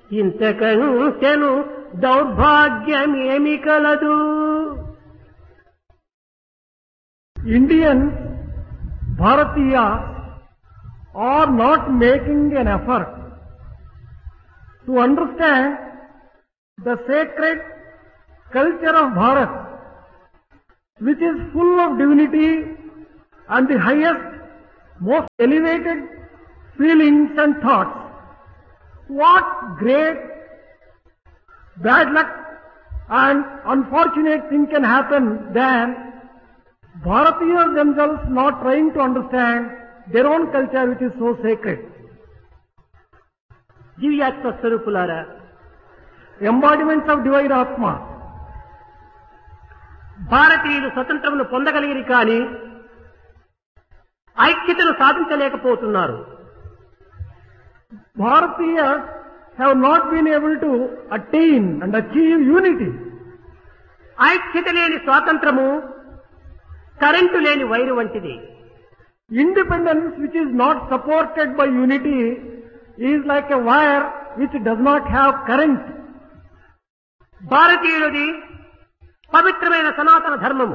ఇంతకంచెను దౌర్భాగ్యమేమి కలదు. Indian Bharatiya are not making an effort to understand the sacred culture of Bharat, which is full of divinity and the highest, most elevated feelings and thoughts. What great bad luck and unfortunate thing can happen than Bharatiyas themselves not trying to understand their own culture, which is so sacred. దివ్యాత్మ స్వరూపులారా, Embodiments of divine Atma. భారతీయులు స్వతంత్రమును పొందగలిగిరి కానీ ఐక్యతను సాధించలేకపోతున్నారు. Bharatiyas have not been able to attain and achieve unity. ఐక్యత లేని స్వాతంత్రము current లేని wire వంటిది. Independence which is not supported by unity is like a wire which does not have current. భారతీయులది పవిత్రమైన సనాతన ధర్మము.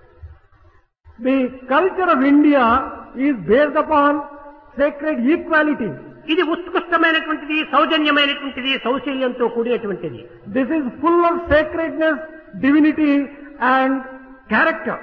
The culture of India is based upon sacred equality. ఇది ఉత్కృష్టమైనటువంటిది, సౌజన్యమైనటువంటిది, సౌశల్యంతో కూడినటువంటిది. This is full of sacredness, divinity and character.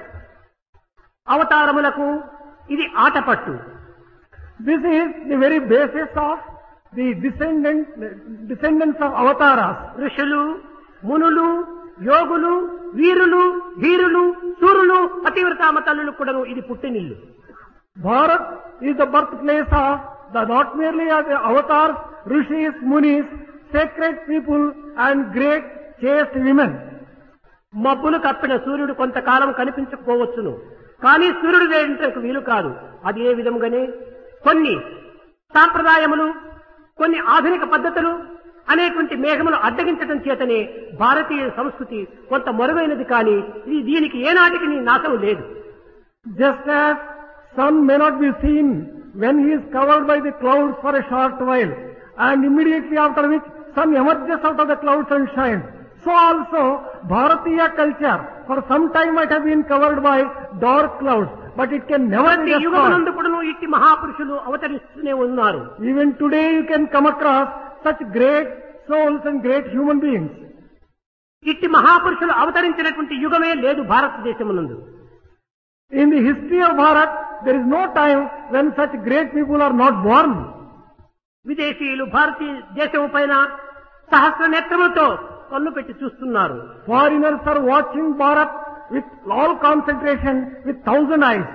అవతారములకు ఇది Athapaththu. This is the very basis of the descendants of avatars. ఋషులు, మునులు, యోగులు, వీరులు, ధీరులు, సూరులు, పతివ్రతామ తల్లులు కూడాను ఇది పుట్టినిల్లు. Bharat is the birthplace of not merely of the avatars, rishis, munis, sacred people and great chaste women. మబ్బులు కప్పిన సూర్యుడు కొంతకాలం కనిపించకపోవచ్చును, కానీ సూర్యుడు వేయటకు వీలు కాదు. అది ఏ విధంగానే కొన్ని సాంప్రదాయములు, కొన్ని ఆధునిక పద్ధతులు అనేటువంటి మేఘములు అడ్డగించడం చేతనే భారతీయ సంస్కృతి కొంత మరుగైనది, కానీ ఇది దీనికి ఏనాటికి నాశనం లేదు. Just as sun may not be seen when he is covered by the clouds for a short while, and immediately after which sun emerges out of the clouds and shines, so also Bharatiya culture for some time might have been covered by dark clouds, but it can never be destroyed. యుగమునందు కూడాను ఇట్టి మహాపురుషులు అవతరిస్తూనే ఉన్నారు. Even today you can come across such great souls and great human beings. ఇట్టి మహాపురుషులు అవతరించినటువంటి యుగమే లేదు భారతదేశమునందు. In the history of Bharat, there is no time when such great people are not born. విదేశీయులు భారతీయ దేశము పైన సహస్ర నేత్రములతో కన్ను పెట్టి చూస్తున్నారు. Foreigners are watching Bharat with all concentration, with 1,000 eyes.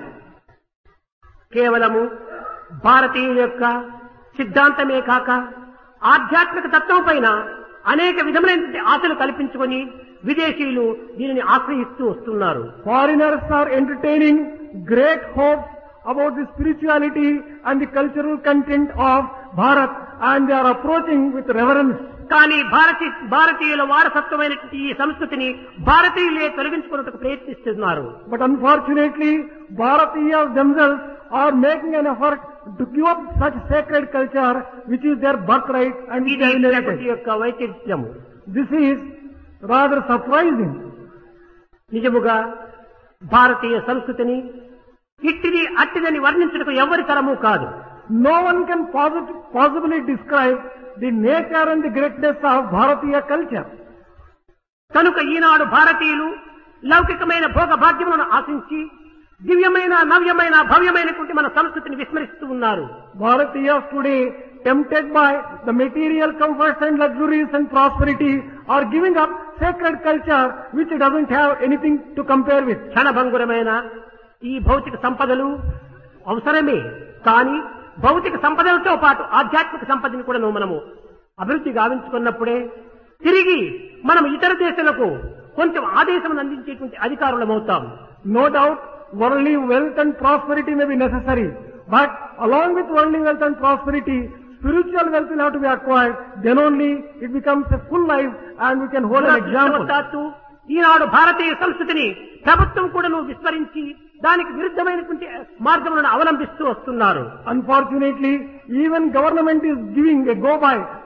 కేవలము భారతీయుల యొక్క సిద్ధాంతమే కాక ఆధ్యాత్మిక తత్వం పైన అనేక విధములైన ఆశలు కల్పించుకొని విదేశీయులు దీనిని ఆశ్రయిస్తూ వస్తున్నారు. Foreigners are entertaining great hopes about the spirituality and the cultural content of Bharat, and they are approaching with reverence. కానీ భారతీయుల వారసత్వమైనటువంటి ఈ సంస్కృతిని భారతీయులే తొలగించుకున్నట్టుకు ప్రయత్నిస్తున్నారు. But unfortunately, Bharatiyas themselves are making an effort to give up such sacred culture which is their birthright and which is inherited. యొక్క వైచిత్ర్యము. This is rather surprising. నిజముగా భారతీయ సంస్కృతిని ఇట్టిది అట్టిదని వర్ణించడానికి ఎవరి తరము కాదు. No one can possibly describe the nature and the greatness of Bharatiya culture. కనుక ఈనాడు భారతీయులు లౌకికమైన భోగ భాగ్యములను ఆశించి దివ్యమైన, నవ్యమైన, భవ్యమైనటువంటి మన సంస్కృతిని విస్మరిస్తూ ఉన్నారు. Bharatiyas today, tempted by the material comforts and luxuries and prosperity, are giving up sacred culture which doesn't have anything to compare with. క్షణభంగురమైన ఈ భౌతిక సంపదలు అవసరమే, కానీ భౌతిక సంపదలతో పాటు ఆధ్యాత్మిక సంపదని కూడా మనము అభివృద్ధి గావించుకున్నప్పుడే తిరిగి మనం ఇతర దేశాలకు కొంచెం ఆదేశం అందించేటువంటి అధికారులమవుతాం. No doubt, worldly wealth and prosperity may be necessary, but along with worldly wealth and prosperity, spiritual wealth will have to be acquired. Then only it becomes a full life and we can hold an example. ఈనాడు భారతీయ సంస్కృతిని ప్రభుత్వం కూడాను విస్మరించి దానికి విరుద్ధమైనటువంటి మార్గములను అవలంబిస్తూ వస్తున్నారు. Unfortunately, even government is giving a go by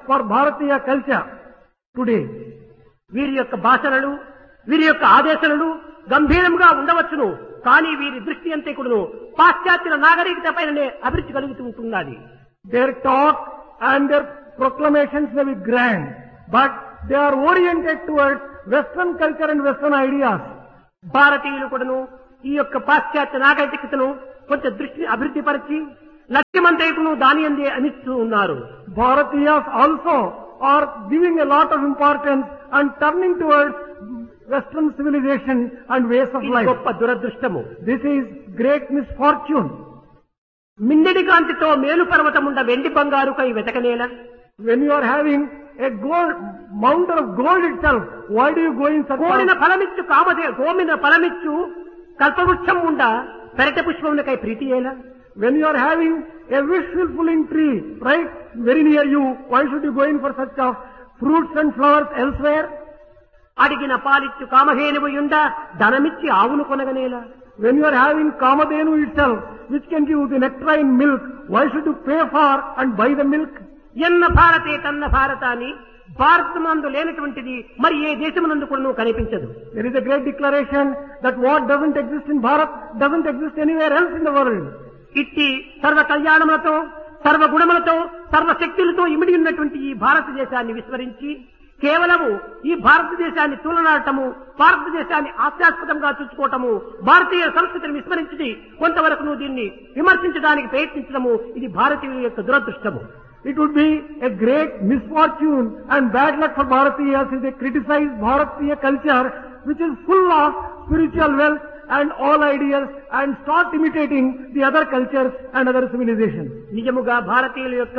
for Bharatiya culture today. వీరి యొక్క భాషలు వీరి యొక్క ఆదేశాలు గంభీరంగా ఉండవచ్చును, కానీ వీరి దృష్టి అంతే కూడాను పాశ్చాత్యుల నాగరికత పైననే అభివృద్ధి కలుగుతూ ఉంటున్నది. Their talk and their proclamations may be grand, but they are oriented towards Western culture and Western ideas. భారతీయులు కూడాను ఈ యొక్క పాశ్చాత్య నాగరికతను కొంత దృష్టిని అభివృద్ధి పరిచి లక్ష్యమంతైపును దాని అందే అనిస్తూ ఉన్నారు. Bharatiyas also are giving a lot of importance and turning towards Western civilization and ways of ఇది life. గొప్ప దురదృష్టము. This is great misfortune. మిన్నడి కాంతితో మేలు పర్వతముండ వెండి బంగారుకై వెతకనేల. When you are having a gold mountain of gold itself, why do you go in such కోరిన ఫలమిచ్చు గోమిన ఫలమిచ్చు కల్పవృక్షం ఉండ పెరట పుష్పమునకై ప్రీతి ఏల. When you are having a wish fulfilling tree right very near you, why should you go in for such of fruits and flowers elsewhere? అడిగిన పాలిచ్చు కామధేనువు యుండ ధనమిచ్చి ఆవును కొనగనేల. When you are having Kamadhenu itself, which can give the nectarine milk, why should you pay for and buy the milk? ఎన్న భారతే తన్న భారతాన్ని భారతమందు లేనటువంటిది మరి ఏ దేశమునందు కూడా కనిపించదు. There is a great declaration that what doesn't exist in Bharat doesn't exist anywhere else in the world. ఇట్టి సర్వ కళ్యాణములతో సర్వ గుణములతో సర్వశక్తులతో ఇమిడి ఉన్నటువంటి ఈ భారతదేశాన్ని విస్మరించి కేవలము ఈ భారతదేశాన్ని తూలనాడటము, భారతదేశాన్ని హాస్యాస్పదంగా చూసుకోవటము, భారతీయ సంస్కృతిని విస్మరించి కొంతవరకు దీన్ని విమర్శించడానికి ప్రయత్నించడము ఇది భారతీయుల యొక్క దురదృష్టము. It would be a great misfortune and bad luck for Bharatiyas if they criticize Bharatiya culture, which is full of spiritual wealth and all ideals, and start imitating the other cultures and other civilizations. నిజముగా భారతీయుల యొక్క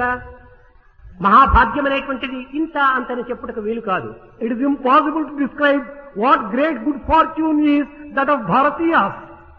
మహాభాగ్యమైనటువంటిది ఇంత అంతని చెప్పుటకు వీలు కాదు. It is impossible to describe what great good fortune is that of Bharatiyas.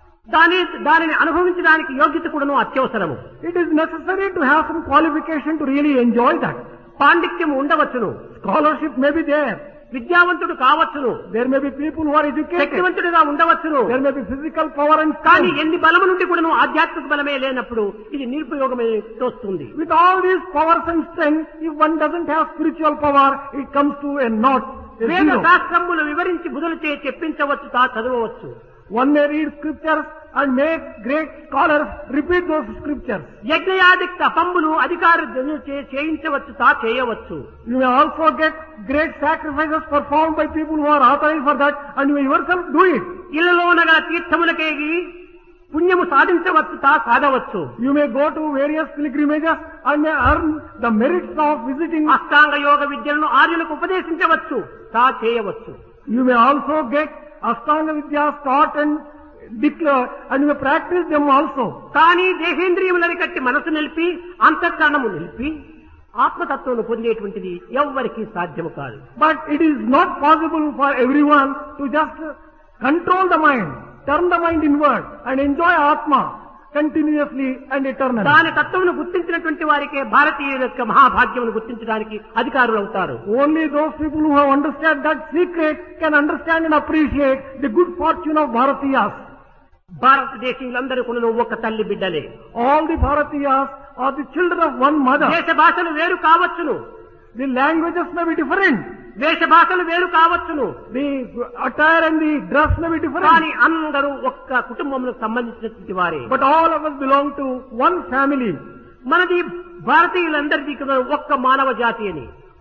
దానిని అనుభవించడానికి యోగ్యత కూడాను అత్యవసరము. It is necessary to have some qualification to really enjoy that. పాండిత్యం ఉండవచ్చును, Scholarship may be there. విద్యావంతుడు కావచ్చును, There may be people who are educated. శక్తివంతుడిగా ఉండవచ్చును. There may be physical power and కానీ strength. ఎన్ని బలము నుండి కూడాను ఆధ్యాత్మిక బలమే లేనప్పుడు ఇది నిరుపయోగమే తోస్తుంది. With all these powers and strength, if one doesn't have spiritual power, it comes to a naught, a వేద zero. శాస్త్రములు వివరించి బుధులు చెప్పించవచ్చు, చదవవచ్చు. One may read scriptures and make great scholars repeat those scriptures. యజ్ఞయాది తపంబులు అధికారి చేయించవచ్చు, చేయవచ్చు. You may also get great sacrifices performed by people who are authorized for that, and you may yourself do it. ఇళ్లలోనగల తీర్థములకేగి పుణ్యము సాధించవచ్చు, సాధవచ్చు. You may go to various pilgrimages and may earn the merits of visiting. అష్టాంగ యోగ విద్యలను ఆర్యులకు ఉపదేశించవచ్చు, చేయవచ్చు. You may also get Ashtanga Vidyas taught and declare, and you may practice them also. కానీ దేహేంద్రియములని కట్టి మనసు నిలిపి అంతఃకరణము నిలిపి ఆత్మతత్వము పొందేటువంటిది ఎవ్వరికీ సాధ్యము కాదు. But it is not possible for everyone to just control the mind, turn the mind inward and enjoy Atma continuously and eternally. దాని తత్వమును గుర్తించినటువంటి వారికే భారతీయుల యొక్క మహాభాగ్యమును గుర్తించడానికి అధికారులు అవుతారు. Only those people who have understood that secret can understand and appreciate the good fortune of Bharatiyas. భారతదేశీయులందరూ కూడా ఒక తల్లి బిడ్డలే. All the Bharatiyas are the children of one mother. దేశ భాషలు వేరు కావచ్చును, The languages may be different. వేష భాషలు వేరు కావచ్చును, The attire and the dress may be different. కానీ అందరూ ఒక్క కుటుంబములకు సంబంధించినటువంటి వారే. But all of us belong to one family. మనది భారతీయులందరిది కూడా ఒక్క మానవ జాతి అని.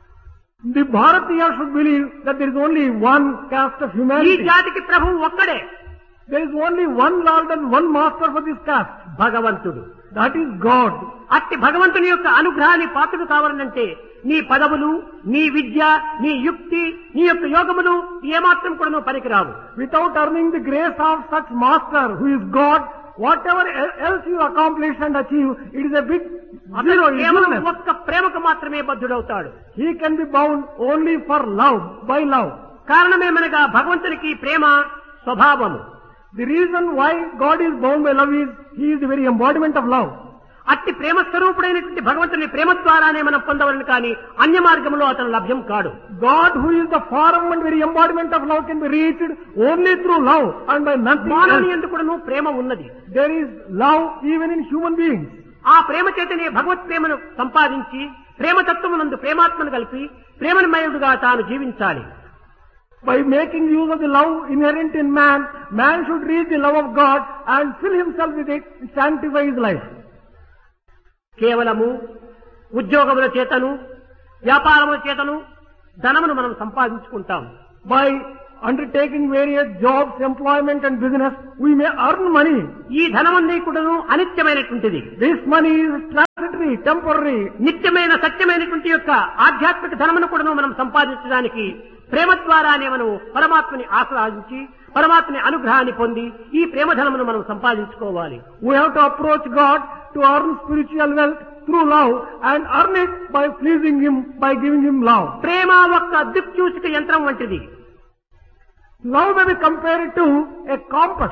The Bharatiyas should believe that there is only one caste of ఈ humanity. జాతికి ప్రభువు ఒక్కడే, There is only one Lord and one Master for this caste. భగవంతుడు. That is God. అట్టి భగవంతుని యొక్క అనుగ్రహాన్ని పాత్రలు కావాలంటే నీ పదవులు, నీ విద్య, నీ యుక్తి, నీ యొక్క యోగములు ఏమాత్రం కూడా పనికిరావు. Without earning the grace of such Master who is God, whatever else you accomplish and achieve, it is a big అతను zero. కేవలం useless. ఒక్క ప్రేమకు మాత్రమే బద్ధుడవుతాడు. He can be bound only for love, by love. కారణమేమనగా భగవంతునికి ప్రేమ స్వభావము. The reason why God is bound by love is He is the very embodiment of love. అట్టి ప్రేమ స్వరూపుడైనటువంటి భగవంతుని ప్రేమ ద్వారానే మనం పొందవలను కానీ అన్య మార్గంలో అతను లభ్యం కాడు. God, who is the form and very embodiment of love, can be reached only through love and by nothing మానవుని else. ఎందుకు కూడాను ప్రేమ ఉన్నది. There is love even in human beings. ఆ ప్రేమ చేతనే భగవత్ ప్రేమను సంపాదించి ప్రేమతత్వమునందు ప్రేమాత్మను కలిపి ప్రేమమయుడుగా తాను జీవించాలి. By making use of the love inherent in man, man should reach the love of God and fill himself with it and sanctify his life. కేవలము ఉద్యోగముల చేతను వ్యాపారముల చేతను ధనమును మనం సంపాదించుకుంటాం. By undertaking various jobs, employment and business, we may earn money. ఈ ధనమన్నీ కూడాను అనిత్యమైనటువంటిది. This money is transitory, temporary. నిత్యమైన సత్యమైనటువంటి యొక్క ఆధ్యాత్మిక ధనమును కూడాను మనం సంపాదించడానికి ప్రేమ ద్వారానే మనం పరమాత్మని ఆశ్రయించి పరమాత్మని అనుగ్రహాన్ని పొంది ఈ ప్రేమ ధనమును మనం సంపాదించుకోవాలి. We have to approach God to earn spiritual wealth through love and earn it by pleasing Him, by giving Him love. ప్రేమ ఒక్క దిక్సూచిక యంత్రం వంటిది. Love may be compared to a compass.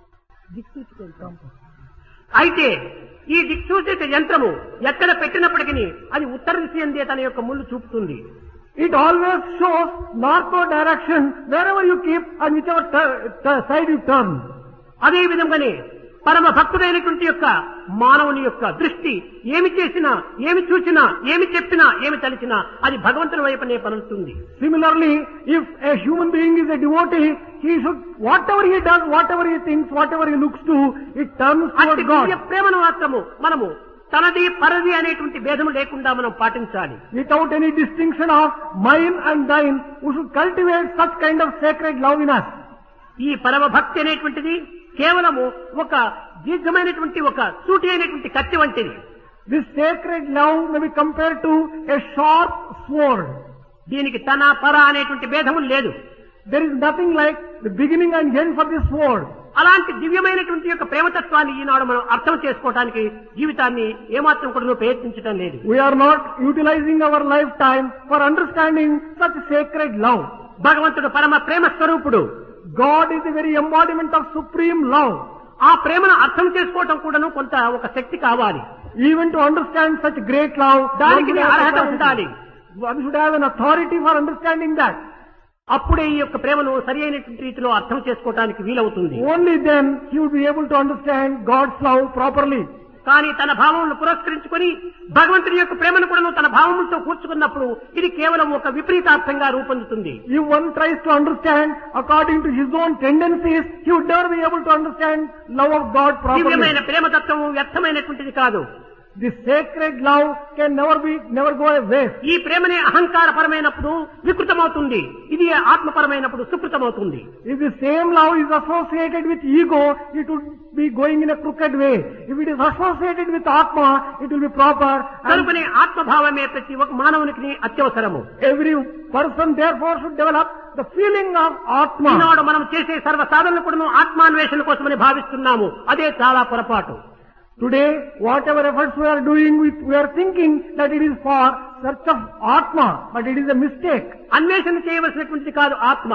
అయితే ఈ దిక్సూచిక యంత్రము ఎక్కడ పెట్టినప్పటికీ అది ఉత్తర దిశ యందే తన యొక్క ముళ్ళు చూపుతుంది. It always shows northward direction wherever you keep and whichever side you turn. అదే విధంగానే పరమ భక్తుడైనటువంటి యొక్క మానవుని యొక్క దృష్టి ఏమి చేసినా, ఏమి చూసినా, ఏమి చెప్పినా, ఏమి తలిచినా అది భగవంతుని వైపునే పలుకుతుంది. Similarly, if a human being is a devotee, he should, whatever he does, whatever he thinks, whatever he looks to, it turns towards God. అట్టి ప్రేమను మాత్రము మనము తనది పరది అనేటువంటి భేదము లేకుండా మనం పాటించాలి. Without any distinction of mine and thine, we should cultivate such kind of sacred love in us. ఈ పరమ భక్తి అనేటువంటిది కేవలము ఒక దీర్ఘమైనటువంటి ఒక సూటి అయినటువంటి కత్తి వంటిది. This sacred love may be compared to a sharp sword. దీనికి తన పర అనేటువంటి భేదము లేదు. There is nothing like the beginning and end for this sword. అలాంటి దివ్యమైనటువంటి యొక్క ప్రేమతత్వాన్ని ఈనాడు మనం అర్థం చేసుకోవడానికి జీవితాన్ని ఏమాత్రం కూడా ప్రయత్నించడం లేదు. We are not utilizing our lifetime for understanding such sacred love. భగవంతుడు పరమ ప్రేమ స్వరూపుడు. God is the very embodiment of supreme love. ఆ ప్రేమను అర్థం చేసుకోవటం కూడాను కొంత ఒక శక్తి కావాలి. Even to understand such great love, దానికి అర్హత ఉండాలి. One should have an authority for understanding that. అప్పుడే ఈ యొక్క ప్రేమను సరి అయినటువంటి రీతిలో అర్థం చేసుకోవడానికి వీలవుతుంది. Only then he would be able to understand God's love properly. కానీ తన భావములను పురస్కరించుకొని భగవంతుని యొక్క ప్రేమను కూడా తన భావములతో కూర్చుకున్నప్పుడు ఇది కేవలం ఒక విపరీతార్థంగా రూపొందుతుంది. If one tries to understand according to his own tendencies, he would never be able to understand love of God properly. దివ్యమైన ప్రేమతత్వము వ్యర్థమైనటువంటిది కాదు. This sacred love can never go away. ఈ ప్రేమనే అహంకారపరమైనప్పుడు వికృతమవుతుంది, ఇది ఆత్మపరమైనప్పుడు సుకృతమవుతుంది. If the same love is associated with ego, it would be going in a crooked way. If it is associated with Atma, it will be proper. కనుకనే ఆత్మభావమే ప్రతి ఒక్క మానవునికి అత్యవసరము. Every person therefore should develop the feeling of Atma. ఈనాడు మనం చేసే సర్వ సాధనలు కూడా ఆత్మాన్వేషణ కోసమని భావిస్తున్నాము. అదే చాలా పొరపాటు. Today, whatever efforts we are doing, we are thinking that it is for search of Atma, but it is a mistake. అన్వేషణ చేయవలసినటువంటిది కాదు ఆత్మ.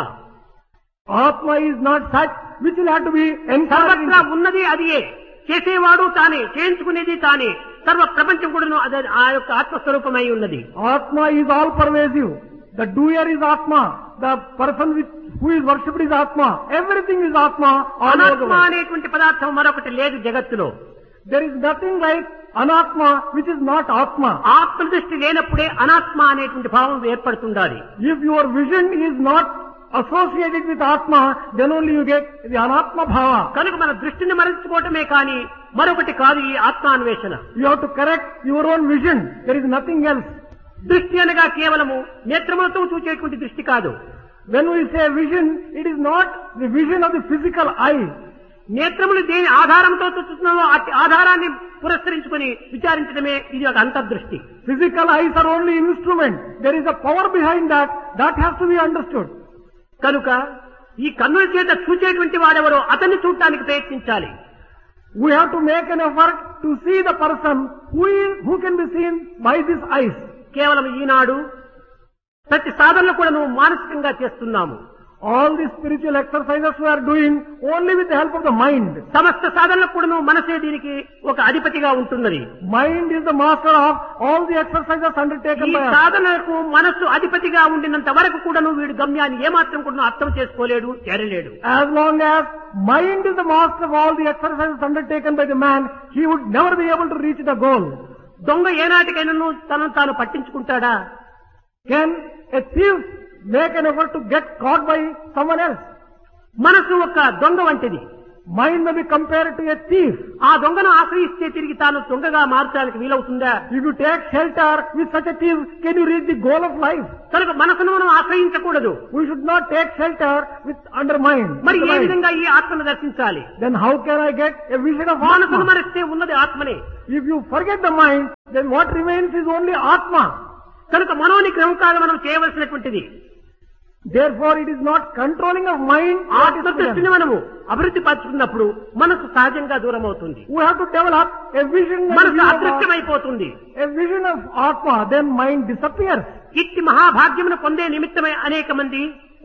Atma is not such which will have to be సర్వత్రా encouraged. ఉన్నది అదియే, చేసేవాడు తానే, చేయించుకునేది తానే, సర్వ ప్రపంచం కూడా ఆ యొక్క ఆత్మస్వరూపమై ఉన్నది. Atma is all pervasive. The doer is Atma. The person who is worshipped is Atma. Everything is Atma. All over the అనాత్మ world. అనేటువంటి పదార్థం మరొకటి లేదు జగత్తులో. There is nothing like Anatma which is not Atma. ఆత్మ దృష్టి లేనప్పుడే అనాత్మ అనేటువంటి భావం ఏర్పడుతుండాలి. If your vision is not associated with Atma, then only you get the Anatma Bhava. కనుక మన దృష్టిని మరల్చుకోవటమే కానీ మరొకటి కాదు ఈ ఆత్మాన్వేషణ. You have to correct your own vision. There is nothing else. దృష్టి అనగా కేవలము నేత్రములతో చూచేటువంటి దృష్టి కాదు. When we say vision, it is not the vision of the physical eye. నేత్రములు దేని ఆధారంతో చూస్తున్నామో అట్టి ఆధారాన్ని పురస్కరించుకుని విచారించడమే ఇది ఒక అంతర్దృష్టి. Physical eyes are only instrument. There is a power behind that. That has to be understood. కనుక ఈ కన్నుల చేత చూచేటువంటి వాడెవరో అతన్ని చూడటానికి ప్రయత్నించాలి. We have to make an effort to see the person who can be seen by these eyes. కేవలం ఈనాడు ప్రతి సాధనలు కూడా నువ్వు మానసికంగా చేస్తున్నాము. All the spiritual exercises we are doing only with the help of the mind. సమస్త సాధనలకు కూడా నువ్వు మనసే దీనికి ఒక అధిపతిగా ఉంటున్నది. Mind is the master of all the exercises undertaken ఈ by us. సాధనలకు మనస్సు అధిపతిగా ఉండినంత వరకు కూడా నువ్వు వీడి గమ్యాన్ని ఏమాత్రం కూడా అర్థం చేసుకోలేడు, చేరలేడు. As long as mind is the master of all the exercises undertaken by the man, he would never be able to reach the goal. దొంగ ఏనాటికైనా తనను తాను పట్టించుకుంటాడా? Can a thief make an effort to get caught by someone else? మనసు ఒక దొంగ వంటిది. Mind may be compared to a thief. ఆ దొంగను ఆశ్రయిస్తే తిరిగి తాను దొంగగా మార్చడానికి వీలవుతుందా? If you take shelter with such a thief, can you reach the goal of life? కనుక మనసును మనం ఆశ్రయించకూడదు. We should not take shelter with under mind. మరి with the ఏ mind. విధంగా ఈ ఆత్మను దర్శించాలి? Then how can I get a vision of మనసును Atma? మరిస్తే ఉన్నది ఆత్మనే. If you forget the mind, then what remains is only Atma. కనుక మనోనిగ్రహం కాదు మనం చేయవలసినటువంటిది. Therefore, it is not controlling of mind. what is ఆత్మ దృష్టిని done. మనము అభివృద్ధి పరుచుకున్నప్పుడు మనసు సహజంగా దూరం అవుతుంది. We have to develop a vision and మనసు view of అదృశ్యమైపోతుంది. a vision of Atma, then mind disappears. ఇట్టి మహాభాగ్యమును పొందే నిమిత్తమై అనేక మంది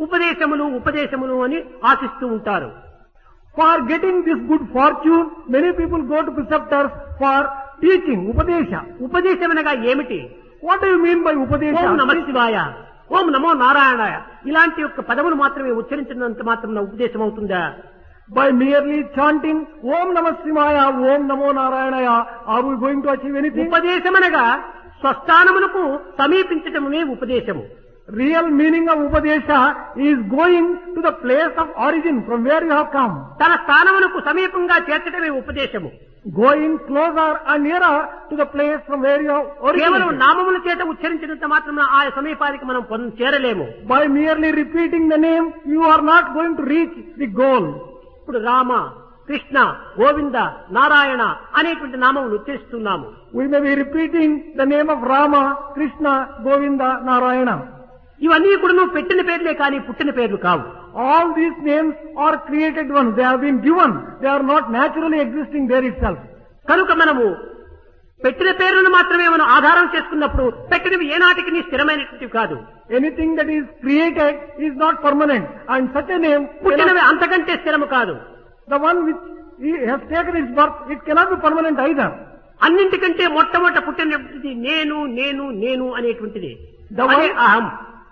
ఉపదేశములు అని ఆశిస్తూ ఉంటారు. For getting this good fortune, many people go to preceptors for teaching, Upadesha. ఉపదేశమనగా ఏమిటి? What do you mean by Upadesha? ఓం నమ శివాయ, ఓం నమో నారాయణాయ ఇలాంటి యొక్క పదములు మాత్రమే ఉచ్చరించినంత మాత్రం ఉపదేశం అవుతుందా? By merely chanting Om Namah Shivaya, Om Namo Narayanaya, are we going to achieve anything? ఉపదేశమనగా స్వస్థానమునకు సమీపించటమే ఉపదేశము. Real meaning of Upadesha is going to the place of origin from where you have come. తన స్థానమునకు సమీపంగా చేర్చటమే ఉపదేశము. Going closer and nearer to the place from where you have కేవలం originated. నామముల చేత ఉచ్చరించినంత మాత్రం ఆ సమీపానికి మనం చేరలేము. By merely repeating the name, you are not going to reach the goal. ఇప్పుడు రామ, కృష్ణ, గోవింద, నారాయణ అనేటువంటి నామములు ఉచ్చరిస్తున్నాము. We may be repeating the name of Rama, Krishna, Govinda, Narayana. ఇవన్నీ కూడా నువ్వు పెట్టిన పేర్లే కానీ పుట్టిన పేర్లు కావు. All these names are created ones. They have been given. They are not naturally existing there itself. కనుక మనము పెట్టిన పేర్లను మాత్రమే మనం ఆధారం చేసుకున్నప్పుడు పెట్టినవి ఏనాటికి స్థిరమైనటువంటివి కాదు. Anything that is created is not permanent. And such a name, పుట్టినవి అంతకంటే స్థిరము కాదు. the one which has taken its birth, it cannot be permanent either. అన్నింటికంటే మొట్టమొదట పుట్టినటువంటిది నేను నేను నేను అనేటువంటిది. The అదే one- అహం.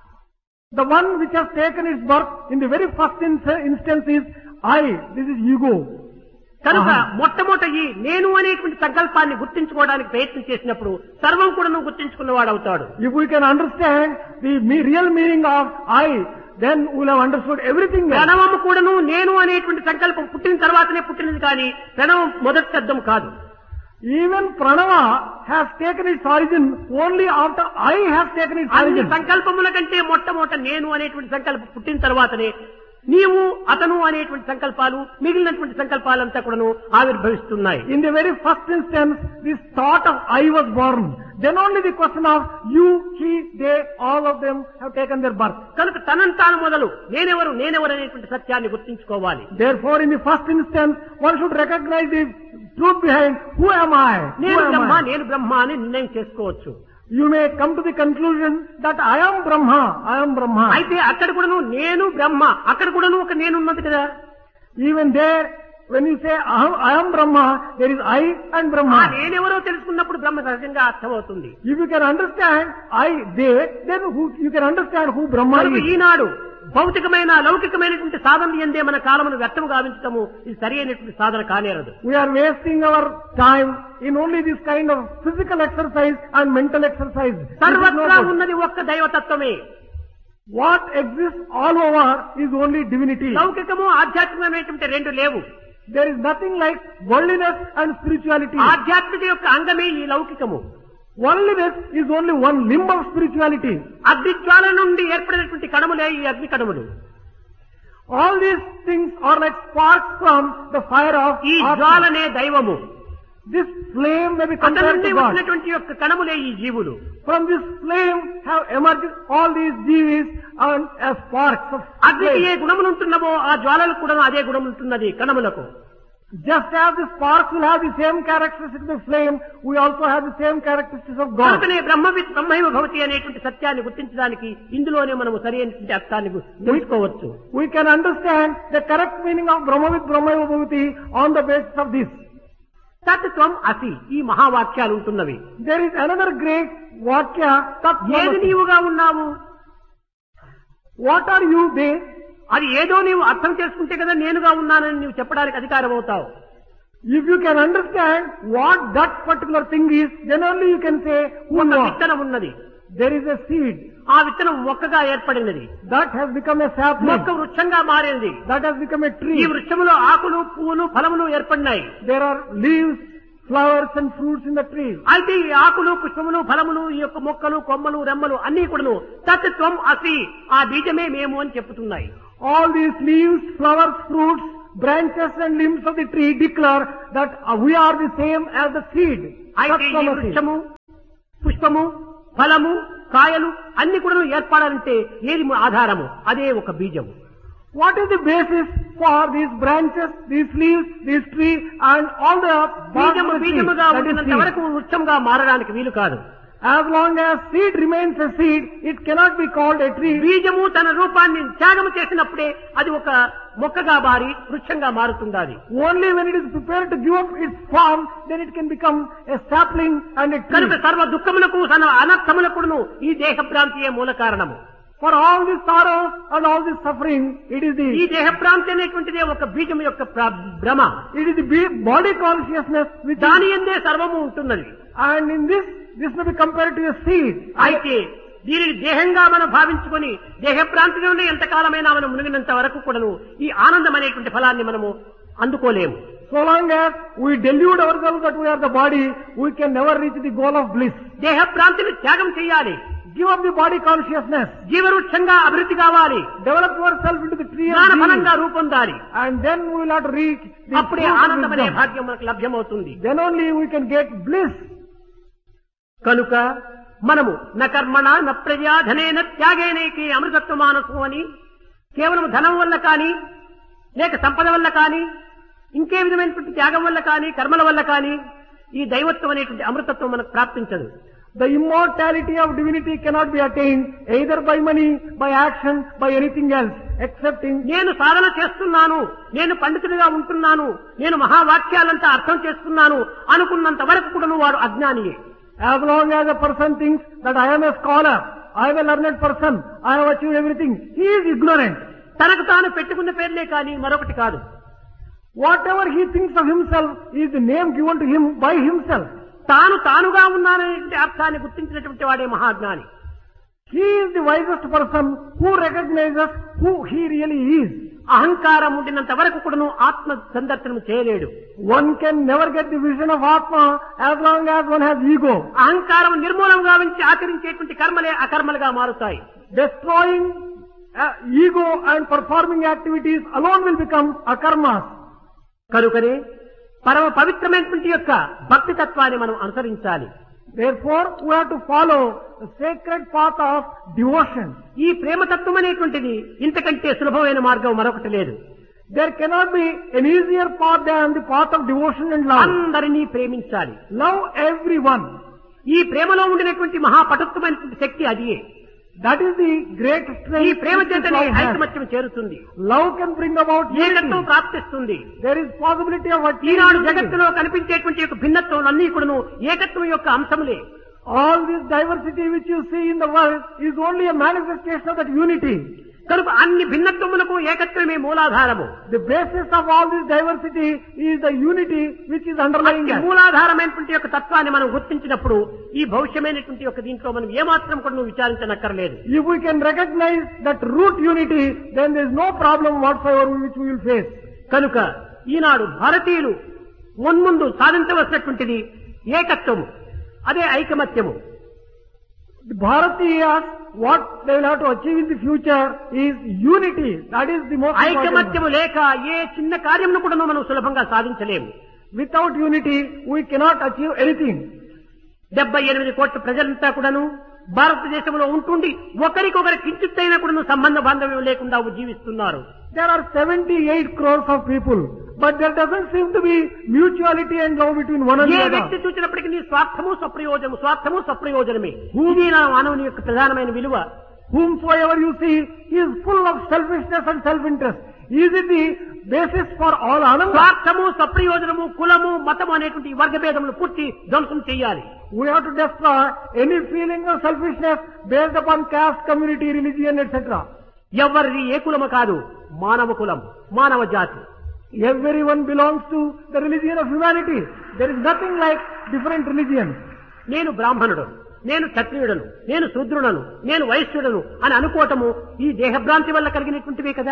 The one which has taken its birth in the very first instance is I. This is ego. కనుక అహం. మొట్టమొదట ఈ నేను అనేటువంటి సంకల్పాన్ని గుర్తించుకోవడానికి ప్రయత్నం చేసినప్పుడు సర్వం కూడా నువ్వు గుర్తించుకున్నవాడు అవుతాడు. If we can understand the real meaning of I, then we will have understood everything else. ప్రణవము కూడాను నేను అనేటువంటి సంకల్పం పుట్టిన తర్వాతనే పుట్టినది కానీ ప్రణవం మొదటి శబ్దం కాదు. Even Pranava has taken its origin only after I has taken its అన్ని origin. సంకల్పముల కంటే మొట్టమొదట నేను అనేటువంటి సంకల్పం పుట్టిన తర్వాతనే నీవు అతను అనేటువంటి సంకల్పాలు మిగిలినటువంటి సంకల్పాలంతా కూడాను ఆవిర్భవిస్తున్నాయి. In the very first instance, this thought of I was born. Then only the question of you, he, they, all of them have taken their birth. కనుక తనను తాను మొదలు నేనెవరు అనేటువంటి సత్యాన్ని గుర్తించుకోవాలి. Therefore, in the first instance, one should recognize the truth behind who am I? Who నేను am Brahma I? నేను బ్రహ్మ అని నిర్ణయం చేసుకోవచ్చు. You may come to the conclusion that I am Brahma. I am Brahma. అయితే అక్కడ కూడాను నేను బ్రహ్మ అక్కడ కూడాను ఒక నేను ఉన్నది కదా. Even there, when you say I am Brahma, there is I and ఆ Brahma. నేనెవరో తెలుసుకున్నప్పుడు బ్రహ్మ సహజంగా అర్థమవుతుంది. If you can understand I, they, then you can understand who Brahma కనుక is. ఈనాడు భౌతికమైన లౌకికమైనటువంటి సాధన ఎందే మన కాలమును వ్యర్థము గావించటము ఇది సరి అయినటువంటి సాధన కానేరదు. We are wasting our time in only this kind of physical exercise and mental exercise. This is సర్వత్రా no good. ఉన్నది ఒక్క దైవతత్వమే. What exists all over is only divinity. లౌకికము ఆధ్యాత్మికమైనటువంటి రెండు లేవు. There is nothing like worldliness and spirituality. ఆధ్యాత్మిక యొక్క అంగమే ఈ లౌకికము. Worldliness is only one limb of spirituality. అగ్నిజ్వాల నుండి ఏర్పడినటువంటి కణములే ఈ అగ్ని కణములు. All these things are like sparks from the fire of ఈ Atma. జ్వాలనే దైవము. This flame may be అతని compared నుండి to God. వచ్చినటువంటి యొక్క కణములే ఈ జీవులు. From this flame have emerged all these jivis and as sparks of అగ్నికి ఏ flame. గుణములు ఉంటున్నామో ఆ జ్వాలలకు కూడా అదే గుణం ఉంటున్నది కణములకు. Just as the sparks will have the same characteristics of the flame, we also have the same characteristics of God. కనుకనే బ్రహ్మైవ భవతి అనేటువంటి సత్యాన్ని గుర్తించడానికి ఇందులోనే మనము సరి అయినటువంటి అర్థాన్ని తెలుసుకోవచ్చు. We can understand the correct meaning of Brahmavid Brahmaiva Bhavati on the basis of this. తత్వం అసి ఈ మహావాక్యాలు ఉంటున్నవి. There is another great Vakya, Tat ఏది Tvamasi. నీవుగా ఉన్నావు? What are you, they? అది ఏదో నీవు అర్థం చేసుకుంటే కదా నేనుగా ఉన్నానని నీవు చెప్పడానికి అధికారం అవుతావు. If you can understand what that particular thing is, then only you can say who ఒక knows. విత్తనం ఉన్నది. There is a seed ఆ విత్తనం మొక్కగా ఏర్పడినది. that has become a sapling, మొక్క వృక్షంగా మారింది. that has become a ఈ tree. వృక్షములో ఆకులు, పువ్వులు, ఫలములు ఏర్పడినాయి. There are leaves, flowers and fruits in the tree. అయితే ఈ ఆకులు, పుష్పములు, ఫలములు, ఈ యొక్క మొక్కలు, కొమ్మలు, రెమ్మలు అన్ని కూడాను తత్వం అసి, ఆ బీజమే మేము అని చెప్తున్నాయి. All these leaves, flowers, fruits, branches and limbs of the tree declare that we are the same as the seed. అయితే ఈ Tattvamasi. వృక్షము, పుష్పము, ఫలము, కాయలు అన్ని కూడా ఏర్పడాలంటే ఏది ఆధారము? అదే ఒక బీజము. What is the basis for these branches, these leaves, this tree and all the bark బీజము of the tree? బీజముగా That is ఉండినంత seed. వరకు వృక్షంగా మారడానికి వీలు కాదు. As long as seed remains a seed, it cannot be called a tree. బీజము తన రూపాన్ని త్యాగము చేసినప్పుడే అది ఒక మొక్కగా మారి వృక్షంగా మారుతుంది. అది Only when it is prepared to give up its form, then it can become a sapling and a కనుక tree. సర్వ దుఃఖములకు తన అనర్థములకును ఈ దేహ భ్రాంతియే మూల కారణము. For all this sorrow and all this suffering, it is ఈ the దేహ భ్రాంతి అనేటువంటిదే ఒక బీజం యొక్క భ్రమ. body consciousness which దాని యందే సర్వము ఉంటున్నది. and in this may be compared to a seed. అయితే దీనిని దేహంగా మనం భావించుకొని దేహ భ్రాంతిలోనే ఎంతకాలమైనా మనం మునిగినంత వరకు కూడాను ఈ ఆనందం అనేటువంటి ఫలాన్ని మనము అందుకోలేము. So long as we delude ourselves that we are the body, we can never reach the goal of bliss. దేహ భ్రాంతిని త్యాగం చేయాలి. Give up the body consciousness. జీవవృక్షంగా అభివృద్ధి కావాలి. Develop yourself into the tree of జ్ఞాన being. ఫలంగా రూపొందాలి. And then we will have to reach the అప్పుడే fruit of ఆనందం అనే wisdom. భాగ్యం మనకు లభ్యమవుతుంది. Then only we can get bliss. కనుక మనము న కర్మణ న ప్రజా ధనేన త్యాగేనేకి అమృతత్వ మానసు అని కేవలం ధనం వల్ల కానీ లేక సంపద వల్ల కానీ ఇంకే విధమైనటువంటి త్యాగం వల్ల కానీ కర్మల వల్ల కానీ ఈ దైవత్వం అనేటువంటి అమృతత్వం మనకు ప్రాప్తించదు. The immortality of divinity cannot be attained either by money, by action, by anything else, excepting నేను సాధన చేస్తున్నాను, నేను పండితుడిగా ఉంటున్నాను, నేను మహావాక్యాలంతా అర్థం చేస్తున్నాను అనుకున్నంత వరకు కూడా వాడు అజ్ఞానియే. as long as a person thinks that I am a scholar, I am a learned person, I have achieved everything, he is ignorant. తనకు తాను పెట్టుకున్న పేర్లే కానీ మరొకటి కాదు. Whatever he thinks of himself is the name given to him by himself. తాను తానుగా ఉన్నాననేటువంటి అర్థాన్ని గుర్తించినటువంటి వాడే మహాజ్ఞాని. He is the wisest person who recognizes who he really is. అహంకారం ఉండినంత వరకు కూడాను ఆత్మ సందర్శనం చేయలేడు. One can never get the vision of Atma as long as one has ego. అహంకారం నిర్మూలం గావించి ఆచరించేటువంటి కర్మలే అకర్మలుగా మారుతాయి. Destroying ego and performing activities alone will become akarmas. కనుకనే పరమ పవిత్రమైనటువంటి యొక్క భక్తి తత్వాన్ని మనం అనుసరించాలి. Therefore, we have to follow the sacred path of devotion. ఈ ప్రేమతత్వం అనేటువంటిది ఇంతకంటే సులభమైన మార్గం మరొకటి లేదు. There cannot be an easier path than the path of devotion and love. అందరినీ ప్రేమించాలి. Love everyone. ఈ ప్రేమలో ఉండినటువంటి మహాపటుత్వమైనటువంటి శక్తి అదియే. That is the great ఈ strength ప్రేమ which చేతనే love has. ఐకమత్యం చేరుతుంది. Love can bring about ఏకత్వం unity. ప్రాప్తిస్తుంది. There is possibility of Eenadu achieving unity. జగత్తులో కనిపించేటువంటి యొక్క భిన్నత్వం అన్ని కూడాను ఏకత్వం యొక్క అంశములే. All this diversity which you see in the world is only a manifestation of that unity. కనుక అన్ని భిన్నత్వములకు ఏకత్వమే మూలాధారము. The basis of all this diversity is the unity which is underlying అట్టి that. మూలాధారమైనటువంటి యొక్క తత్వాన్ని మనం గుర్తించినప్పుడు ఈ భవిష్యమైనటువంటి యొక్క దీంట్లో మనం ఏమాత్రం కూడా నువ్వు విచారించనక్కర్లేదు. If we can recognize that root unity, then there is no problem whatsoever which we will face. కనుక ఈనాడు భారతీయులు మున్ముందు సాధించవలసినటువంటిది ఏకత్వము, అదే ఐకమత్యము. The Bharatiyas, what they will have to achieve in the future is unity. That is the most important. ఐకమత్యము లేక ఏ చిన్న కార్యమును కూడా మనం సులభంగా సాధించలేము. Without unity, we cannot achieve anything. 78 కోట్ల ప్రజలంతా కూడాను భారతదేశంలో ఉంటుండి ఒకరికొకరి కించిత్తైనా కూడా సంబంధ బాంధవ్యం లేకుండా జీవిస్తున్నారు. There are 78 crores of people, but there doesn't seem to be mutuality and love between one A another. వ్యక్తి చూసినప్పటికీ నీ స్వార్థము స్వప్రయోజనమే. ఇది నా మానవుని యొక్క ప్రధానమైన విలువ. Whomsoever you see, he is full of selfishness and self-interest. Is it the basis for all ananda? స్వార్థము స్వప్రయోజనము కులము మతము అనేటువంటి వర్గ భేదములు పూర్తి ధ్వంసం చేయాలి. We have to destroy any feeling of selfishness based upon caste, community, religion, etc. ఎవరిది ఏ కులము కాదు, మానవ కులం, మానవ జాతి. Everyone belongs to the religion of humanity. There is nothing like different religions. నేను బ్రాహ్మణుడు, నేను క్షత్రియుడను, నేను శూద్రుడను, నేను వైశ్యుడను అని అనుకోవటము ఈ దేహభ్రాంతి వల్ల కలిగినటువంటివే కదా.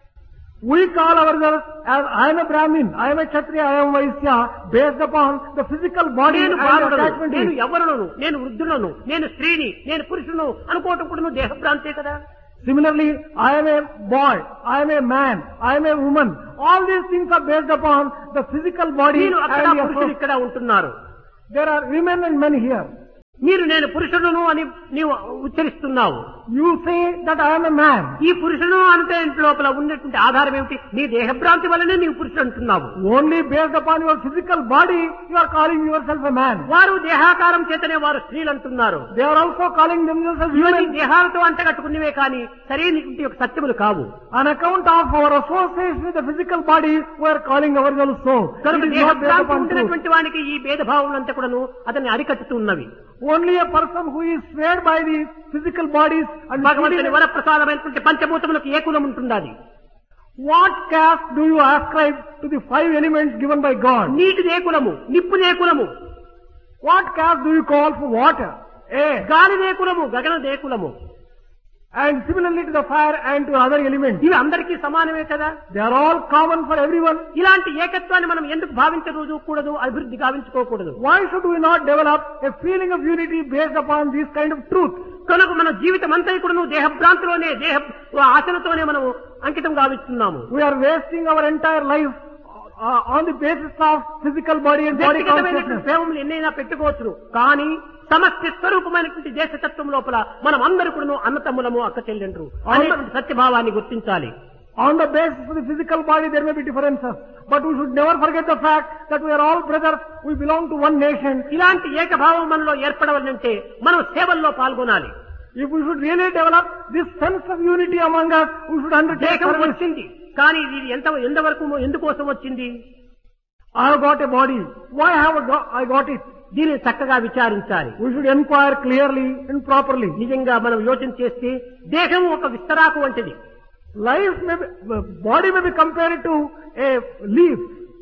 We call ourselves as I am a Brahmin, I am a Kshatriya, I am Vaishya, based upon the physical body నేను and బాలుడను, attachment. నేను యవ్వనులను, నేను వృద్ధులను, నేను స్త్రీని, నేను పురుషులను అనుకోవటం కూడా దేహభ్రాంతే కదా. Similarly, I am a boy, I am a man, I am a woman. All these things are based upon the physical body మీరు అక్కడ and the పురుషులు association. ఇక్కడ ఉంటున్నారు. There are women and men here. మీరు నేను పురుషుడును అని నీవు ఉచ్చరిస్తున్నావు. You say that I am a man. ఈ పురుషుడు అంటే ఇంటి లోపల ఉన్నటువంటి ఆధారం ఏమిటి? నీ దేహభ్రాంతి వల్లనే నీవు పురుషుడు అంటున్నావు. Only based upon your physical body, you are calling yourself a man. వారు దేహాకారం చేతనే వారు స్త్రీలు అంటున్నారు. They are also calling themselves as ఇవన్నీ women. దేహాలతో అంటగట్టుకున్నవే కానీ సరైనటువంటి యొక్క సత్యములు కావు. On account of our association with the physical body, we are calling ourselves so. కనుక It is not based దేహభ్రాంతి upon truth. ఉంటున్నటువంటి వానికి ఈ భేదభావం అంతా కూడాను అతన్ని అరికట్టుతూ ఉన్నవి. Only a person who is swayed by the physical bodies and భగవంతుని వరప్రసాదమైనటువంటి పంచభూతములకు ఏ కులం ఉంటుండాలి? what caste do you ascribe to the 5 elements given by God? నీటిది ఏ కులము? నిప్పుది ఏ కులము? What caste do you call for water? Air. గాలిది ఏ కులము? గగనది ఏ కులము? And similarly to the fire and to other elements. ఇవి అందరికీ సమానమే కదా. They are all common for everyone. ఇలాంటి ఏకత్వాన్ని మనం ఎందుకు భావించకూడదు, అభివృద్ధి గావించుకోకూడదు? Why should we not develop a feeling of unity based upon this kind of truth? కనుక మన జీవితం అంతా కూడా దేహభ్రాంతిలోనే దేహ ఆశలతోనే మనం అంకితం గావిస్తున్నాము. We are wasting our entire life on the basis of physical body and body వ్యక్తిగతమైనటువంటి consciousness. ప్రేమలు ఎన్నైనా పెట్టుకోవచ్చు, కానీ సమస్య స్వరూపమైనటువంటి దేశతత్వం లోపల మనం అందరూ కూడా అన్నతమ్ములము, అక్క చెల్లెండ్రు అనేటువంటి సత్యభావాన్ని గుర్తించాలి. On the basis of the physical body there may be differences, but we should never forget the fact that we are all brothers, we belong to one nation. ఇలాంటి ఏకభావం మనలో ఏర్పడవాలంటే మనం సేవల్లో పాల్గొనాలి. If we should really develop this sense of unity among us, we should undertake దేహం service. వచ్చింది, కానీ ఇది ఎంతవరకు ఎందుకోసం వచ్చింది? I have got a body. Why have I got it? దీనిని చక్కగా విచారించాలి. We should inquire clearly and properly. నిజంగా మనం యోచన చేస్తే దేహం ఒక విస్తరాకు వంటిది. Life may be, body may be compared to a leaf.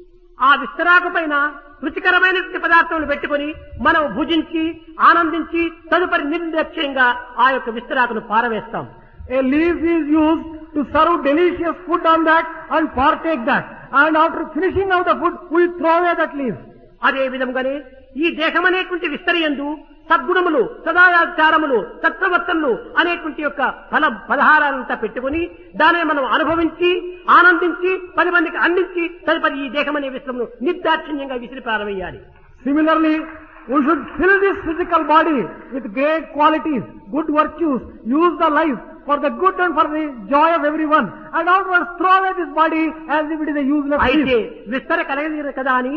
ఆ విస్తరాకు పైన రుచికరమైనటువంటి పదార్థములు పెట్టుకుని మనం భుజించి ఆనందించి తదుపరి నిర్లక్ష్యంగా ఆ యొక్క విస్తరాకును పారవేస్తాం. A leaf is used to serve delicious food on that and partake that. And after finishing of the food, we throw away that leaf. అదే విధంగానే ఈ దేహం అనేటువంటి విస్తరయందు సద్గుణములు, సదాచారములు, సత్ప్రవర్తనలు అనేటువంటి యొక్క పదహారాలంతా పెట్టుకుని దానిని మనం అనుభవించి ఆనందించి 10 మందికి అందించి తదుపరి ఈ దేహం అనే విశ్రమను నిర్దాక్షిణ్యంగా విసిరి పారవేయాలి. Similarly, we should fill this physical body with great qualities, good virtues, use the life for the good and for the joy of everyone, and afterwards throw away this body as if it is a useless అయితే leaf. విస్తర కలగదు కదా అని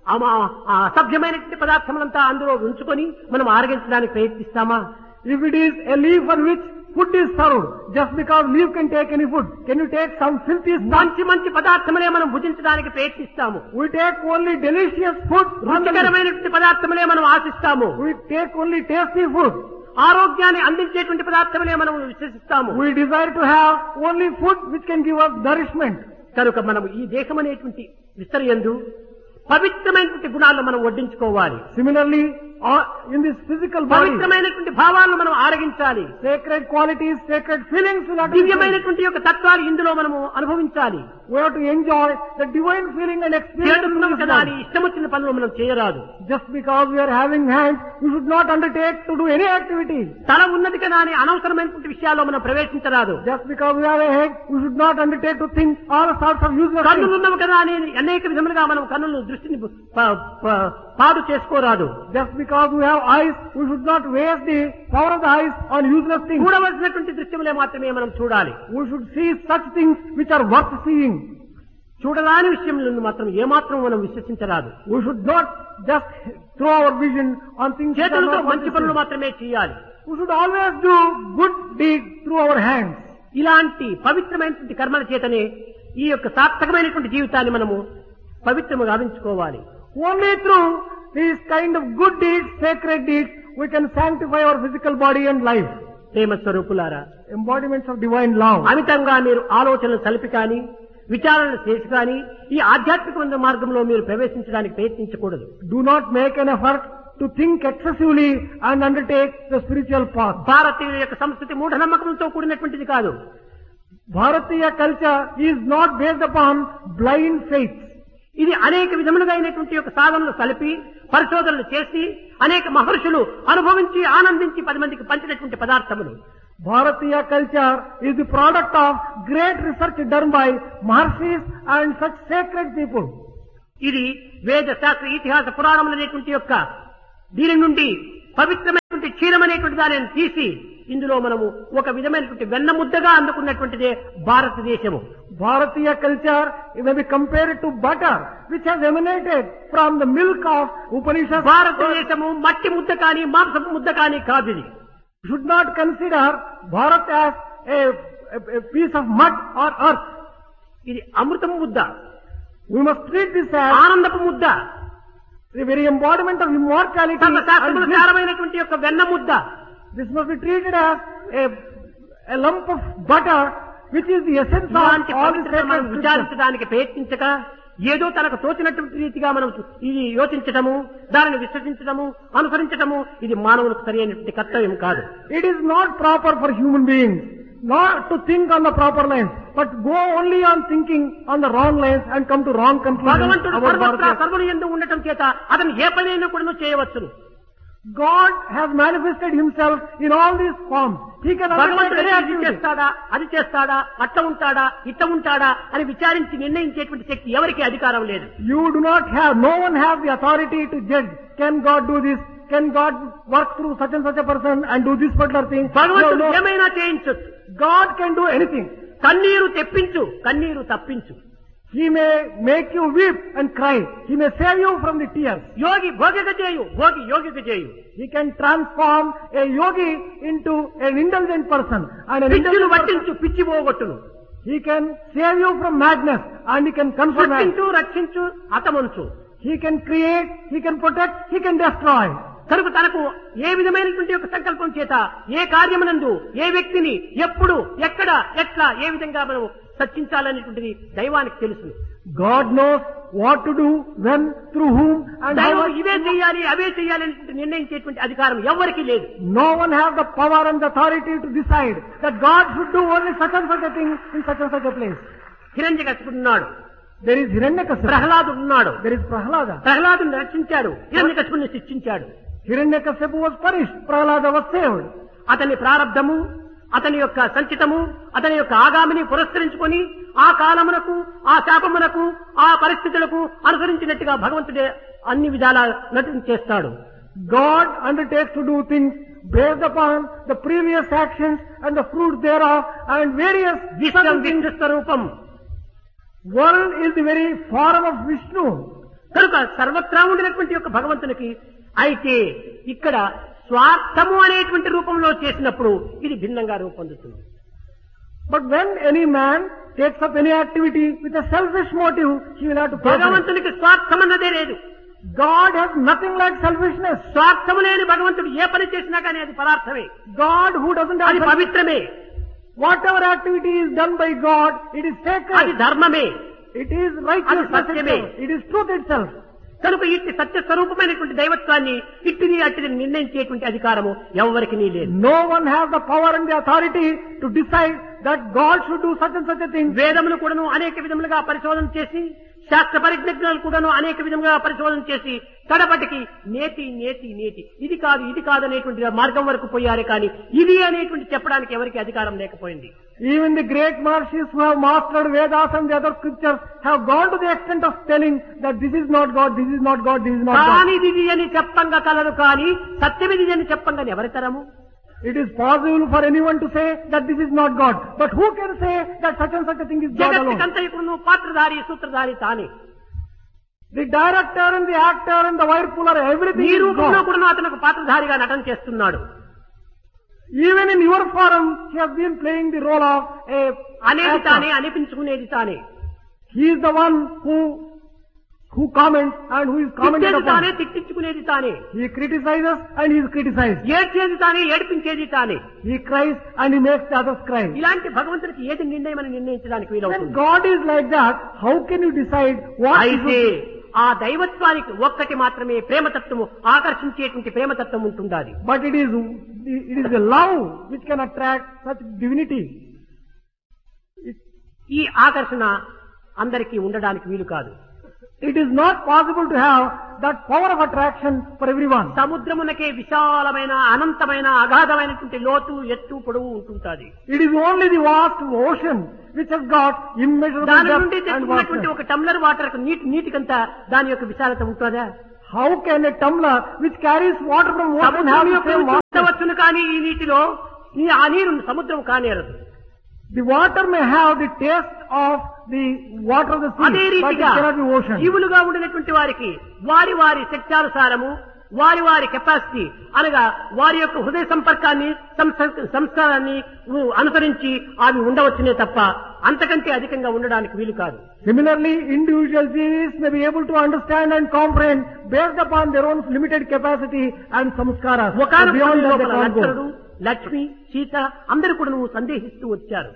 అసభ్యమైనటువంటి పదార్థములంతా అందులో ఉంచుకొని మనం ఆరగించడానికి ప్రయత్నిస్తామా? If it is a leaf on which food is served, just because leaf can take any food, can you take some filthy stuff? మంచి పదార్థములే మనం భుజించడానికి ప్రయత్నిస్తాము. We take only delicious food. రుచికరమైనటువంటి పదార్థములే మనం ఆశిస్తాము. We take only tasty food. ఆరోగ్యాన్ని అందించేటువంటి పదార్థములే మనం విశ్వసిస్తాము. We desire to have only food which can give us nourishment. కనుక మనం ఈ దేశం అనేటువంటి విస్తరయందు పవిత్రమైనటువంటి గుణాలను మనం వడ్డించుకోవాలి. Similarly, in this physical body, పవిత్రమైనటువంటి భావాలను మనం ఆరగించాలి. sacred qualities, sacred feelings will have to be దివ్యమైనటువంటి యొక్క tత్వాలు ఇందులో మనము అనుభవించాలి. We have to enjoy the divine feeling and experience. చేస్తున్నాం in కదా this అని life. ఇష్టం వచ్చిన పనులు మనం చేయరాదు. Just because we are having hands, we should not undertake to do any activity. తల ఉన్నది కదా అని అనవసరమైనటువంటి విషయాల్లో మనం ప్రవేశించరాదు. Just because we have a head, we should not undertake to think all sorts of useless కన్నులు things. ఉన్నవి కదా అని అనేక విధములుగా మనం కన్నులను దృష్టిని పాడు చేసుకోరాదు. Just because we have eyes, we should not waste the power of the eyes on useless things. చూడవలసినటువంటి దృశ్యములే మాత్రమే మనం చూడాలి. We should see such things which are worth seeing. చూడరాని విషయములను మాత్రం ఏమాత్రం మనం విశ్వసించరాదు. We should not just throw our vision on things which are చేతులతో not worth మంచి పనులు seeing. మాత్రమే చేయాలి. We should always do good deeds through our hands. ఇలాంటి పవిత్రమైనటువంటి కర్మల చేతనే ఈ యొక్క సార్థకమైనటువంటి జీవితాన్ని మనము పవిత్రము గావించుకోవాలి. Only through these kind of good deeds, sacred deeds, we can sanctify our physical body and life. ప్రేమ స్వరూపులారా, Embodiments of divine love. అమితంగా మీరు ఆలోచనలు సలిపి కానీ విచారణ చేసి కానీ ఈ ఆధ్యాత్మిక మార్గంలో మీరు ప్రవేశించడానికి ప్రయత్నించకూడదు. Do not make an effort to think excessively and undertake the spiritual path. భారతీయుల యొక్క సంస్కృతి మూఢనమ్మకంతో కూడినటువంటిది కాదు. Bharatiya culture is not based upon blind faith. ఇది అనేక విధములుగా అయినటువంటి యొక్క సాధనలు కలిపి పరిశోధనలు చేసి అనేక మహర్షులు అనుభవించి ఆనందించి 10 మందికి పంచినటువంటి పదార్థములు. Bharatiya culture is the product of great research done by Maharshis and such sacred people. ఇది వేద శాస్త్ర ఇతిహాస పురాణములు అనేటువంటి యొక్క దీని నుండి పవిత్రమైనటువంటి క్షీరం అనేటువంటి దానిని తీసి ఇందులో మనము ఒక విధమైనటువంటి వెన్న ముద్దగా అందుకున్నటువంటిదే భారతదేశము. Bharatiya culture may be compared to butter which has emanated from the milk of Upanishads. భారతదేశము మట్టి ముద్ద కానీ మాంసపు ముద్ద కానీ కాదు. ఇది should not consider Bharat as a piece of mud or earth. ఇది అమృతం ముద్ద. We must treat this as ఆనందపు ముద్ద, the very embodiment of immortality. సర్వశాస్త్రముల సారమైనటువంటి యొక్క వెన్న ముద్ద. This must be treated as a lump of butter which is the essence of ఇలాంటి all the పవిత్రతను మనం sacred scriptures. విచారించడానికి ప్రయత్నించక ఏదో తనకు తోచినటువంటి రీతిగా మనం ఇది యోచించటము, దానిని విశ్వసించటము, అనుసరించటము ఇది మానవులకు సరైనటువంటి కర్తవ్యం కాదు. It is not proper for human beings not to think on the proper lines, but go only on thinking on the wrong lines and come to wrong conclusions భగవంతుడు about సర్వత్రా Bharatiya. సర్వులు యందు ఉండటం చేత అతను ఏ పనైనా కూడా చేయవచ్చును. God has manifested himself in all these forms. He can undertake భగవంతుడు any ఇది activity. చేస్తాడా, అది చేస్తాడా, అట్ట ఉంటాడా, ఇట్ట ఉంటాడా అని విచారించి నిర్ణయించేటువంటి శక్తి ఎవరికి అధికారం లేదు. You do not have, no one has the authority to judge. Can God do this? Can God work through such and such a person and do this particular thing? భగవంతుడు No. ఏమైనా చేయించొచ్చు. God can do anything. కన్నీరు తెప్పించు, కన్నీరు తప్పించు. He may make you weep and cry. He may save you from the tears. యోగి భోగిక చేయు, భోగి యోగిక చేయు. He can transform a yogi into an indulgent person. And an పిచ్చిలు indulgent person, పట్టించు, పిచ్చి పోగొట్టును. he can save you from madness and he can confirm. సృష్టించు, రక్షించు, హతమంచు. He can create, he can protect, he can destroy. కనుక తనకు ఏ విధమైనటువంటి యొక్క సంకల్పం చేత ఏ కార్యమునందు ఏ వ్యక్తిని ఎప్పుడు ఎక్కడ ఎట్లా ఏ విధంగా మనం సర్చించాలనేటువంటిది దైవానికి తెలుసు. God knows what to do, when, through whom, and how. దైవం ఇవే చేయాలి అవే చేయాలి అని నిర్ణయించేటువంటి అధికారం ఎవరికీ లేదు. No one has the power and the authority to decide that God should do only such and such a thing in such and such a place. హిరణ్యకశిపుడు ఉన్నాడు, There is Hiranyakasipu. ప్రహ్లాదుడు ఉన్నాడు. There is Prahlada. ప్రహ్లాదుని రక్షించాడు, హిరణ్యకశిపుని శిక్షించాడు. Hiranyakasipu was punished. Prahlada was saved. అతని ప్రారబ్ధము, అతని యొక్క సంచితము, అతని యొక్క ఆగామిని పురస్కరించుకొని ఆ కాలమునకు, ఆ శాపమునకు, ఆ పరిస్థితులకు అనుసరించినట్టుగా భగవంతుడే అన్ని విధాల నటన చేస్తాడు. God undertakes to do things based upon the previous actions and the fruit thereof and various విశ్వం విష్ణు స్వరూపం. world is the very form of Vishnu. కనుక సర్వత్రా ఉండినటువంటి యొక్క భగవంతునికి అయితే ఇక్కడ స్వార్థము అనేటువంటి రూపంలో చేసినప్పుడు ఇది భిన్నంగా రూపొందుతుంది. But when any man takes up any activity with a selfish motive, he will have to pay for it. భగవంతునికి స్వార్థం అన్నదే లేదు. God has nothing like selfishness. స్వార్థము లేని భగవంతుడు ఏ పని చేసినా కానీ అది పదార్థమే, God who doesn't అది have పవిత్రమే, whatever activity is done by God, it is అది sacred. ధర్మమే. It is righteousness satyame. itself. It is truth itself. కనుక ఇట్టి సత్య స్వరూపమైనటువంటి దైవత్వాన్ని ఇట్టిది అట్టిది నిర్ణయించేటువంటి అధికారము ఎవరికి లేదు. No one has the power and the authority to decide that God should do such and such a thing. వేదములు కూడాను అనేక విధములుగా పరిశోధన చేసి, శాస్త్ర పరిజ్ఞానాలు కూడాను అనేక విధములుగా పరిశోధన చేసి కడపటికి నేతి నేతి నేతి ఇది కాదు ఇది కాదు అనేటువంటి మార్గం వరకు పోయారే కానీ ఇది అనేటువంటి చెప్పడానికి ఎవరికి అధికారం లేకపోయింది. Even the great Maharshis who have mastered Vedas and the other scriptures have gone to the extent of telling that this is not God, this is not God, this is not God. కానీ ఇది అని చెప్పంగా colour కానీ సత్యమిది అని చెప్పంగా ఎవరి తరము? It is possible for anyone to say that this is not God. But who can say that such and such a thing is God alone? జగత్తుకంతయుకును పాత్రధారి సూత్రధారి తానే. The director and the actor and the wire puller, everything ఈ is రూపంలో God. కూడా అతనికి పాత్రధారిగా నటన చేస్తున్నాడు. Even in your forum, he has been playing the role of a అనేది actor. తానే, అనిపించుకునేది తానే. He is the one who who comments and who is commented తిట్టేది తానే, upon. తిట్టించుకునేది తానే, He criticizes and he is criticized. ఏడ్చేది తానే, ఏడిపించేది తానే. He cries and he makes the others cry. ఇలాంటి భగవంతుడికి ఏది నిర్ణయం నిర్ణయించడానికి When వీలవుతుంది? God is like that, how can you decide what is అయితే ఆ దైవత్వానికి ఒక్కటి మాత్రమే ప్రేమతత్వము, ఆకర్షించేటువంటి ప్రేమతత్వం ఉంటుండాలి. But it is the love which can attract such divinity. ఈ ఆకర్షణ అందరికీ ఉండడానికి వీలు కాదు. It is not possible to have that power of attraction for everyone. సముద్రమునకే విశాలమైన, అనంతమైన, అగాధమైనటువంటి లోతు, ఎత్తు, పొడవు ఉంటుంటాది. It is only the vast ocean which has got immeasurable దాని నుండి depth and తెచ్చుకున్నటువంటి vastness. ఒక టమ్లర్ వాటర్ నీటికంతా దాని యొక్క విశాలత ఉంటుందా? How can a tumbler which carries water from ocean సముద్రం have the యొక్క same రుచి vastness? ఉండవచ్చును, కానీ ఈ నీటిలో ఆ నీరు సముద్రం కానేరదు. The water may have the taste of the water of the అదే sea, but it రీతిగా cannot be ocean. జీవులుగా ఉండినటువంటి వారికి వారి వారి శక్త్యానుసారము, వారి వారి కెపాసిటీ అనగా వారి యొక్క హృదయ సంపర్కాన్ని, సంస్కారాన్ని అనుసరించి అవి ఉండవచ్చునే తప్ప అంతకంటే అధికంగా ఉండడానికి వీలు కాదు. Similarly, individual beings may be able to understand and comprehend based upon their own limited capacity and samskaras. ఒకనొక Beyond that they లోపల can't go. లక్ష్మణుడు, లక్ష్మి, సీత అందరూ కూడా నువ్వు సందేహిస్తూ వచ్చారు.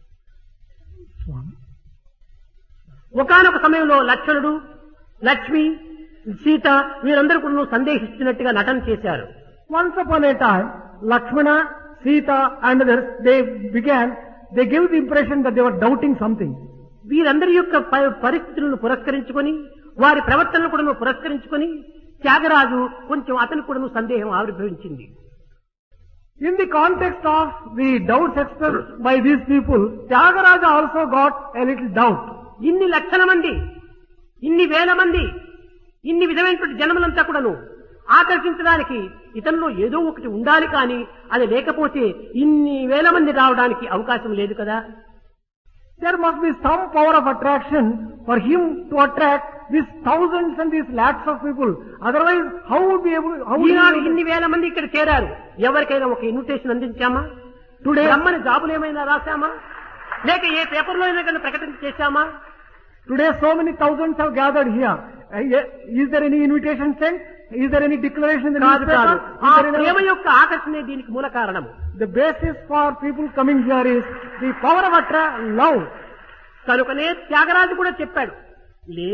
ఒకనొక సమయంలో లక్ష్మణుడు, లక్ష్మి, సీత వీరందరూ కూడా నువ్వు సందేహిస్తున్నట్టుగా నటన చేశారు. Once upon a time, Lakshmana, Sita and others, they gave the impression that they were doubting something. వీరందరి యొక్క పరిస్థితులను పురస్కరించుకొని, వారి ప్రవర్తనను కూడా పురస్కరించుకొని త్యాగరాజు కొంచెం అతను కూడా సందేహం ఆవిర్భవించింది. In the context of the doubts expressed by these people, Tyagaraja also got a little doubt. ఇన్ని లక్షల మంది, ఇన్ని వేల మంది, ఇన్ని విధమైనటువంటి జన్మలంతా కూడాను ఆకర్షించడానికి ఇతనిలో ఏదో ఒకటి ఉండాలి, కానీ అది లేకపోతే ఇన్ని వేల మంది రావడానికి అవకాశం లేదు కదా. There must be some power of attraction for him to attract these thousands and these lakhs of people. Otherwise, how would be able? ఈనాడు ఇన్ని వేల మంది ఇక్కడ చేరారు. ఎవరికైనా ఒక ఇన్విటేషన్ అందించామా? Today, రమ్మని జాబులు ఏమైనా రాశామా? లేక ఏ పేపర్లో అయినా కానీ ప్రకటన చేశామా? today so many thousands have gathered here. Is there any invitation sent? Is there any declaration in the కాదు కాదు. newspaper? ఆ Is there ప్రేమ any... యొక్క ఆకర్షణే దీనికి మూల కారణము. The basis for people coming here is the power of love. కనుకనే త్యాగరాజు కూడా చెప్పాడు,